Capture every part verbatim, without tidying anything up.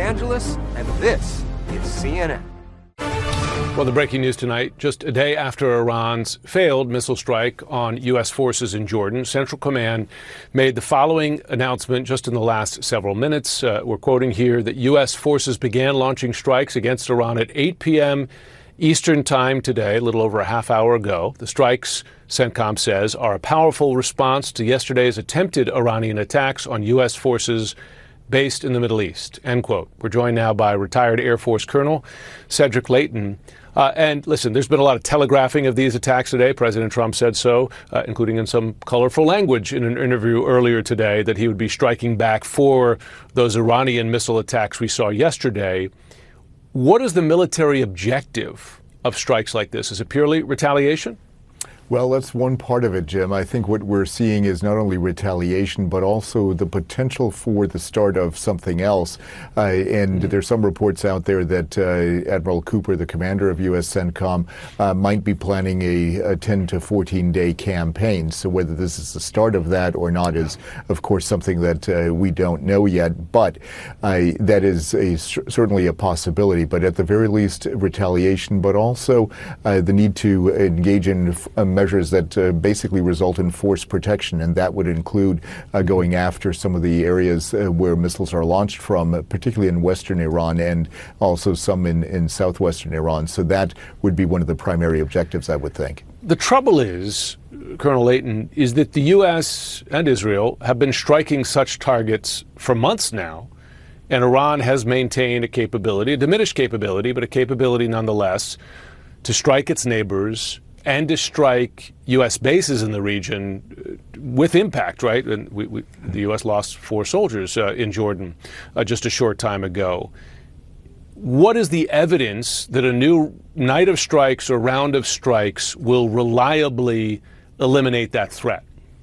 Angeles, and this is C N N. Well, the breaking news tonight, just a day after Iran's failed missile strike on U S forces in Jordan, Central Command made the following announcement just in the last several minutes. Uh, we're quoting here that U S forces began launching strikes against Iran at eight p.m. Eastern time today, a little over a half hour ago. The strikes, CENTCOM says, are a powerful response to yesterday's attempted Iranian attacks on U S forces based in the Middle East, end quote. We're joined now by retired Air Force Colonel Cedric Leighton. Uh, and listen, there's been a lot of telegraphing of these attacks today. President Trump said so, uh, including in some colorful language in an interview earlier today, that he would be striking back for those Iranian missile attacks we saw yesterday. What is the military objective of strikes like this? Is it purely retaliation? Well, that's one part of it, Jim. I think what we're seeing is not only retaliation, but also the potential for the start of something else. Uh, and mm-hmm. there's some reports out there that uh, Admiral Cooper, the commander of U S CENTCOM, uh, might be planning a, a ten to fourteen day campaign. So whether this is the start of that or not is, of course, something that uh, we don't know yet. But uh, that is a, certainly a possibility. But at the very least, retaliation, but also uh, the need to engage in a measures that uh, basically result in force protection, and that would include uh, going after some of the areas uh, where missiles are launched from, uh, particularly in western Iran and also some in, in southwestern Iran. So that would be one of the primary objectives, I would think. The trouble is, Colonel Leighton, is that the U S and Israel have been striking such targets for months now, and Iran has maintained a capability, a diminished capability, but a capability nonetheless, to strike its neighbors and to strike U S bases in the region with impact, right? And we, we, the U S lost four soldiers uh, in Jordan uh, just a short time ago. What is the evidence that a new night of strikes or round of strikes will reliably eliminate that threat?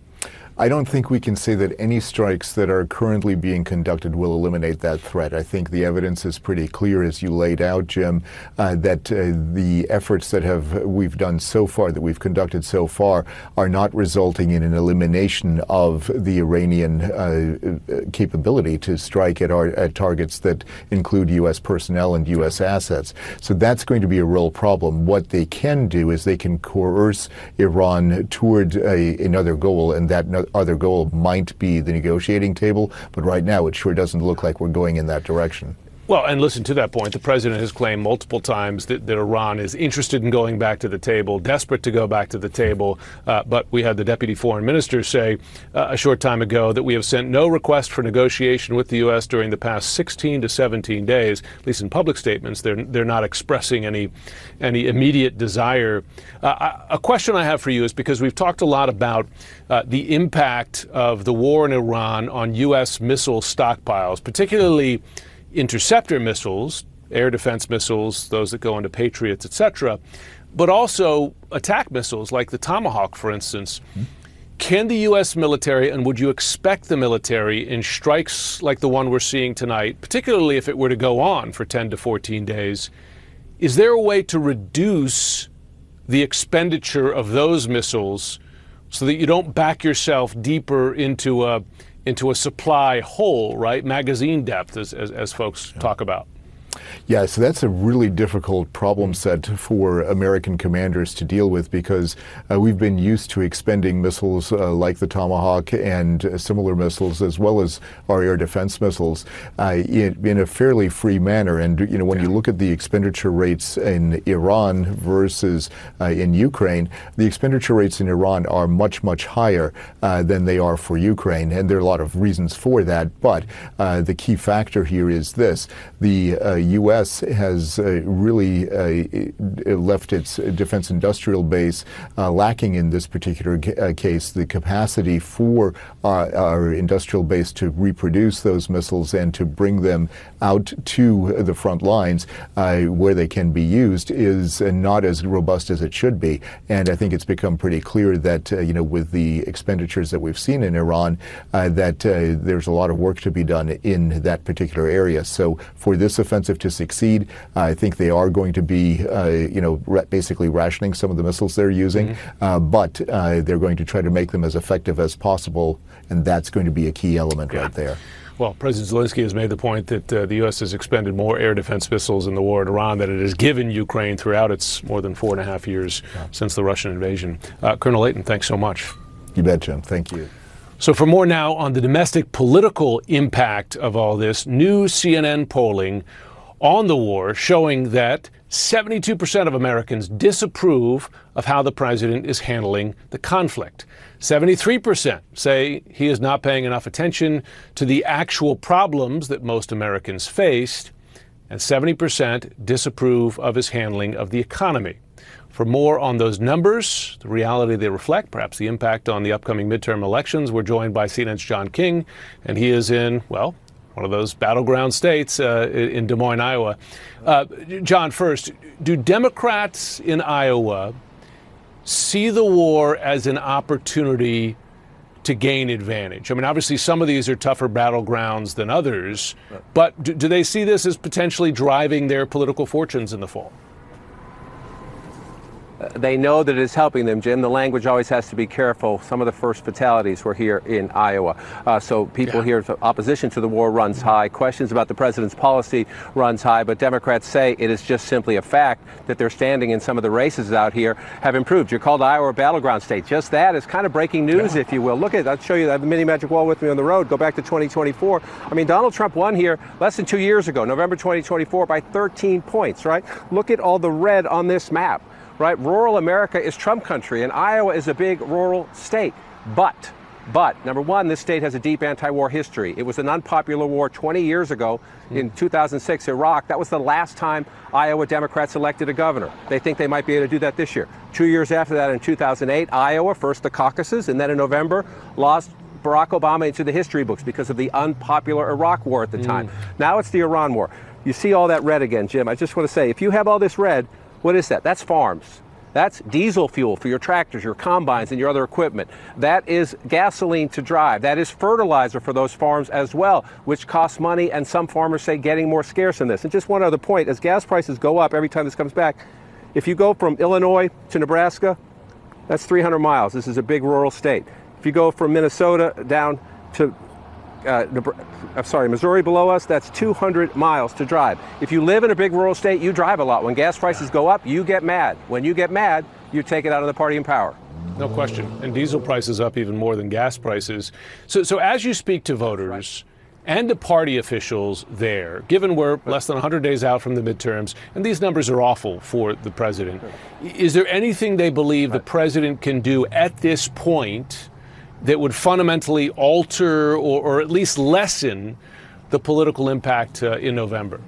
I don't think we can say that any strikes that are currently being conducted will eliminate that threat. I think the evidence is pretty clear, as you laid out, Jim, uh, that uh, the efforts that have we've done so far, that we've conducted so far, are not resulting in an elimination of the Iranian uh, capability to strike at, our, at targets that include U S personnel and U S assets. So that's going to be a real problem. What they can do is they can coerce Iran toward a, another goal, and that no, other goal might be the negotiating table, but right now it sure doesn't look like we're going in that direction. Well, and listen, to that point, the president has claimed multiple times that, that Iran is interested in going back to the table, desperate to go back to the table. Uh, but we had the deputy foreign minister say uh, a short time ago that we have sent no request for negotiation with the U S during the past sixteen to seventeen days. At least in public statements, they're they're not expressing any any immediate desire. Uh, a question I have for you is, because we've talked a lot about uh, the impact of the war in Iran on U S missile stockpiles, particularly interceptor missiles, air defense missiles, those that go into Patriots, et cetera, but also attack missiles like the Tomahawk, for instance. Mm-hmm. Can the U S military, and would you expect the military in strikes like the one we're seeing tonight, particularly if it were to go on for ten to fourteen days, is there a way to reduce the expenditure of those missiles so that you don't back yourself deeper into a into a supply hole, right? Magazine depth, as, as, as folks yeah. talk about. Yeah, so that's a really difficult problem set for American commanders to deal with, because uh, we've been used to expending missiles uh, like the Tomahawk and uh, similar missiles, as well as our air defense missiles, uh, in, in a fairly free manner. And, you know, when you look at the expenditure rates in Iran versus uh, in Ukraine, the expenditure rates in Iran are much, much higher uh, than they are for Ukraine. And there are a lot of reasons for that. But uh, the key factor here is this. The uh, U S has uh, really uh, left its defense industrial base uh, lacking in this particular ca- uh, case the capacity for uh, our industrial base to reproduce those missiles and to bring them out to the front lines uh, where they can be used is uh, not as robust as it should be. And I think it's become pretty clear that, uh, you know, with the expenditures that we've seen in Iran, uh, that uh, there's a lot of work to be done in that particular area. So for this offensive to succeed, I think they are going to be, uh, you know, ra- basically rationing some of the missiles they're using, mm-hmm. uh, but uh, they're going to try to make them as effective as possible, and that's going to be a key element yeah. right there. Well, President Zelensky has made the point that uh, the U S has expended more air defense missiles in the war in Iran than it has given Ukraine throughout its more than four and a half years yeah. since the Russian invasion. Uh, Colonel Leighton, thanks so much. You bet, Jim. Thank you. So for more now on the domestic political impact of all this, new C N N polling on the war showing that seventy-two percent of Americans disapprove of how the president is handling the conflict. seventy-three percent say he is not paying enough attention to the actual problems that most Americans faced, and seventy percent disapprove of his handling of the economy. For more on those numbers, the reality they reflect, perhaps the impact on the upcoming midterm elections, we're joined by C N N's John King, and he is in, well, one of those battleground states uh, in Des Moines, Iowa. Uh, John, first, do Democrats in Iowa see the war as an opportunity to gain advantage? I mean, obviously, some of these are tougher battlegrounds than others, but do, do they see this as potentially driving their political fortunes in the fall? They know that it is helping them, Jim. The language always has to be careful. Some of the first fatalities were here in Iowa. Uh, so people yeah. here, opposition to the war runs high. Questions about the president's policy runs high. But Democrats say it is just simply a fact that their standing in some of the races out here have improved. You're called Iowa a battleground state. Just that is kind of breaking news, yeah. if you will. Look at it. I'll show you. I have the mini magic wall with me on the road. Go back to twenty twenty-four. I mean, Donald Trump won here less than two years ago, November twenty twenty-four, by thirteen points, right? Look at all the red on this map. Right, rural America is Trump country, and Iowa is a big rural state. But, but, number one, this state has a deep anti-war history. It was an unpopular war twenty years ago in two thousand six, Iraq. That was the last time Iowa Democrats elected a governor. They think they might be able to do that this year. Two years after that, in two thousand eight, Iowa, first the caucuses, and then in November, lost Barack Obama into the history books because of the unpopular Iraq war at the time. Mm. Now it's the Iran war. You see all that red again, Jim. I just want to say, if you have all this red, what is that? That's farms. That's diesel fuel for your tractors, your combines, and your other equipment. That is gasoline to drive. That is fertilizer for those farms as well, which costs money, and some farmers say getting more scarce in this. And just one other point, as gas prices go up every time this comes back, if you go from Illinois to Nebraska, that's three hundred miles. This is a big rural state. If you go from Minnesota down to Uh, I'm sorry, Missouri below us, that's two hundred miles to drive. If you live in a big rural state, you drive a lot. When gas prices go up, you get mad. When you get mad, you take it out of the party in power. No question. And diesel prices up even more than gas prices. So, so as you speak to voters and to party officials there, given we're less than one hundred days out from the midterms, and these numbers are awful for the president, is there anything they believe the president can do at this point that would fundamentally alter or, or at least lessen the political impact uh, in November?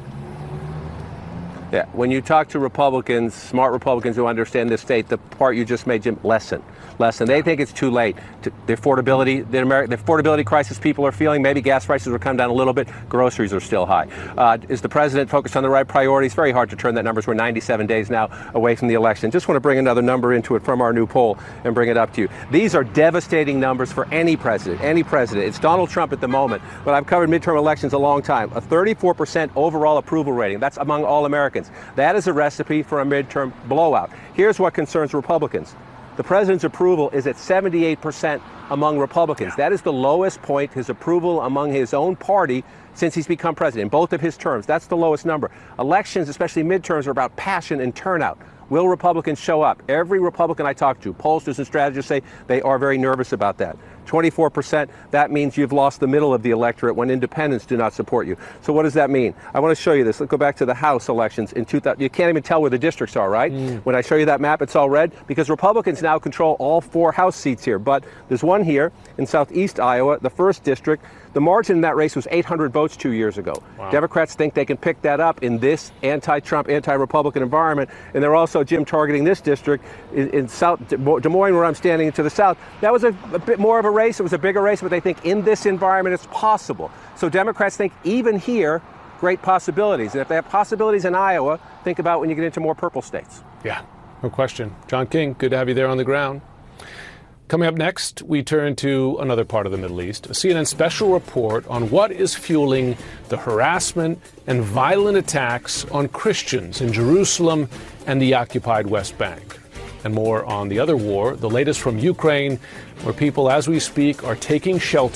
Yeah, when you talk to Republicans, smart Republicans who understand this state, the part you just made, Jim, lessen. Lessen. They think it's too late. The affordability, the, Ameri- the affordability crisis people are feeling, maybe gas prices will come down a little bit. Groceries are still high. Uh, is the president focused on the right priorities? Very hard to turn that numbers. We're ninety-seven days now away from the election. Just want to bring another number into it from our new poll and bring it up to you. These are devastating numbers for any president, any president. It's Donald Trump at the moment, but I've covered midterm elections a long time. A thirty-four percent overall approval rating. That's among all Americans. That is a recipe for a midterm blowout. Here's what concerns Republicans. The president's approval is at seventy-eight percent among Republicans. That is the lowest point, his approval among his own party, since he's become president, in both of his terms. That's the lowest number. Elections, especially midterms, are about passion and turnout. Will Republicans show up? Every Republican I talk to, pollsters and strategists say they are very nervous about that. twenty-four percent, that means you've lost the middle of the electorate when independents do not support you. So what does that mean? I want to show you this. Let's go back to the House elections in two thousand. You can't even tell where the districts are, right? Mm. When I show you that map, it's all red because Republicans now control all four House seats here. But there's one here in southeast Iowa, the first district. The margin in that race was eight hundred votes two years ago. Wow. Democrats think they can pick that up in this anti-Trump, anti-Republican environment. And they're also, Jim, targeting this district in, in South Des Moines, where I'm standing, to the south. That was a, a bit more of a race. It was a bigger race, but they think in this environment it's possible. So Democrats think even here, great possibilities. And if they have possibilities in Iowa, think about when you get into more purple states. Yeah, no question. John King, good to have you there on the ground. Coming up next, we turn to another part of the Middle East, a C N N special report on what is fueling the harassment and violent attacks on Christians in Jerusalem and the occupied West Bank. And more on the other war, the latest from Ukraine, where people, as we speak, are taking shelter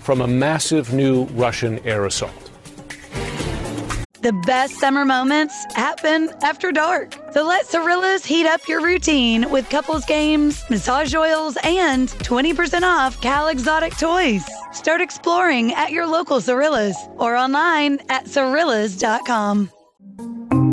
from a massive new Russian air assault. The best summer moments happen after dark. So let Cirillas heat up your routine with couples games, massage oils, and twenty percent off Cal Exotic toys. Start exploring at your local Cirillas or online at Cirillas dot com.